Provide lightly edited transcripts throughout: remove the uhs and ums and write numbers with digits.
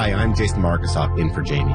Hi, I'm Jason Markusoff in for Jamie.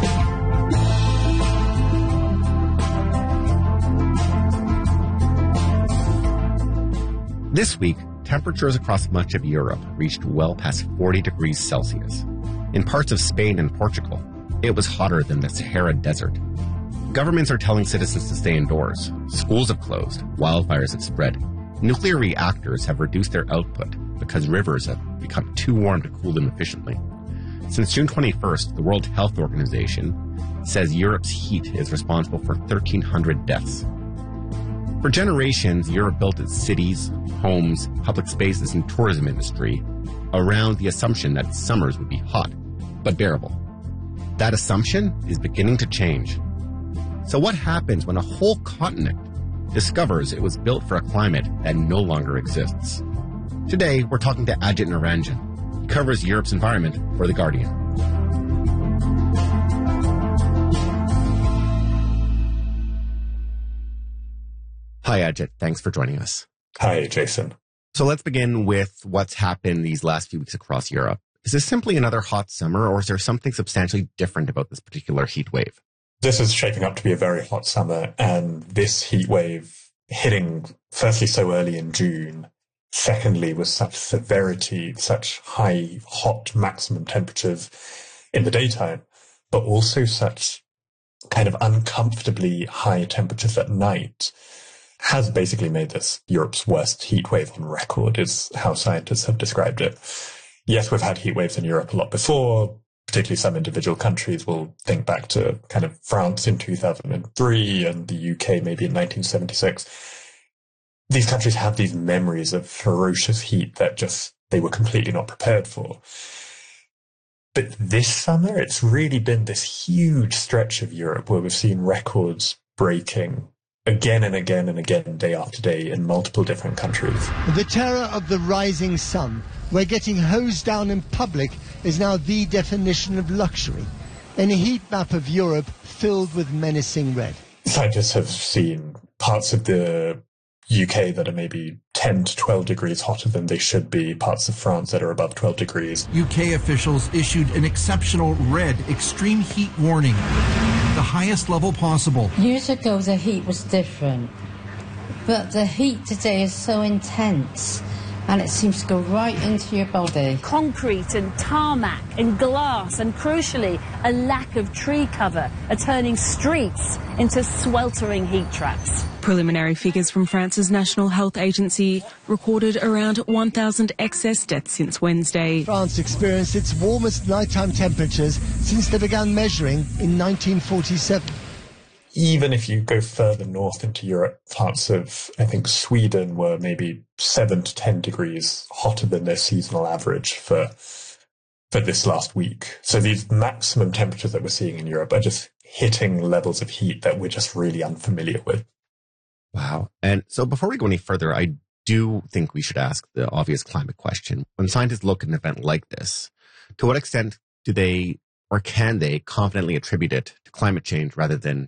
This week, temperatures across much of Europe reached well past 40 degrees Celsius. In parts of Spain and Portugal, it was hotter than the Sahara Desert. Governments are telling citizens to stay indoors. Schools have closed. Wildfires have spread. Nuclear reactors have reduced their output because rivers have become too warm to cool them efficiently. Since June 21st, the World Health Organization says Europe's heat is responsible for 1,300 deaths. For generations, Europe built its cities, homes, public spaces, and tourism industry around the assumption that summers would be hot, but bearable. That assumption is beginning to change. So what happens when a whole continent discovers it was built for a climate that no longer exists? Today, we're talking to Ajit Niranjan. He covers Europe's environment for The Guardian. Hi, Ajit. Thanks for joining us. Hi, Jason. So let's begin with what's happened these last few weeks across Europe. Is this simply another hot summer, or is there something substantially different about this particular heat wave? This is shaping up to be a very hot summer, and this heat wave hitting firstly so early in June, secondly with such severity, such high, hot maximum temperatures in the daytime, but also such kind of uncomfortably high temperatures at night, has basically made this Europe's worst heat wave on record, is how scientists have described it. Yes, we've had heat waves in Europe a lot before. Particularly some individual countries will think back to kind of France in 2003 and the UK maybe in 1976. These countries have these memories of ferocious heat that just they were completely not prepared for. But this summer, it's really been this huge stretch of Europe where we've seen records breaking again and again and again, day after day, in multiple different countries. The terror of the rising sun, where getting hosed down in public is now the definition of luxury, in a heat map of Europe filled with menacing red. Scientists have seen parts of the UK that are maybe 10 to 12 degrees hotter than they should be, parts of France that are above 12 degrees. UK officials issued an exceptional red extreme heat warning, the highest level possible. Years ago, the heat was different, but the heat today is so intense, and it seems to go right into your body. Concrete and tarmac and glass and, crucially, a lack of tree cover are turning streets into sweltering heat traps. Preliminary figures from France's National Health Agency recorded around 1,000 excess deaths since Wednesday. France experienced its warmest nighttime temperatures since they began measuring in 1947. Even if you go further north into Europe, parts of, I think, Sweden were maybe 7 to 10 degrees hotter than their seasonal average for this last week. So these maximum temperatures that we're seeing in Europe are just hitting levels of heat that we're just really unfamiliar with. Wow. And so before we go any further, I do think we should ask the obvious climate question. When scientists look at an event like this, to what extent do they or can they confidently attribute it to climate change rather than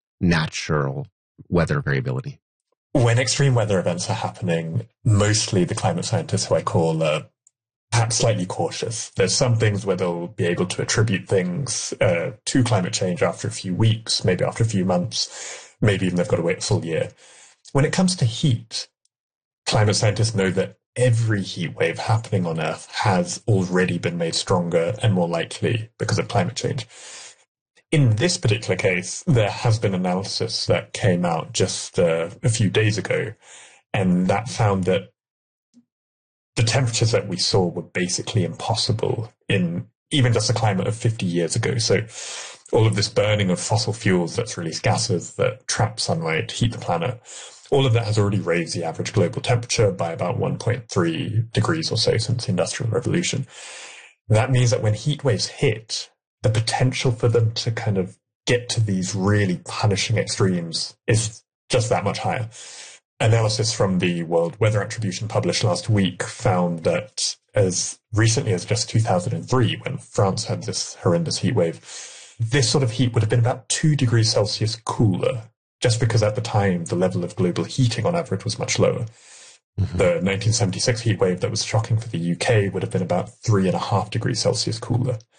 natural weather variability? When extreme weather events are happening, mostly the climate scientists who I call perhaps slightly cautious. There's some things where they'll be able to attribute things to climate change after a few weeks, maybe after a few months, maybe even they've got to wait a full year. When it comes to heat, climate scientists know that every heat wave happening on Earth has already been made stronger and more likely because of climate change. In this particular case, there has been analysis that came out just a few days ago, and that found that the temperatures that we saw were basically impossible in even just a climate of 50 years ago. So all of this burning of fossil fuels that's released gases that trap sunlight, heat the planet, all of that has already raised the average global temperature by about 1.3 degrees or so since the Industrial Revolution. That means that when heat waves hit, the potential for them to kind of get to these really punishing extremes is just that much higher. Analysis from the World Weather Attribution published last week found that as recently as just 2003, when France had this horrendous heat wave, this sort of heat would have been about 2 degrees Celsius cooler, just because at the time the level of global heating on average was much lower. Mm-hmm. The 1976 heat wave that was shocking for the UK would have been about 3.5 degrees Celsius cooler.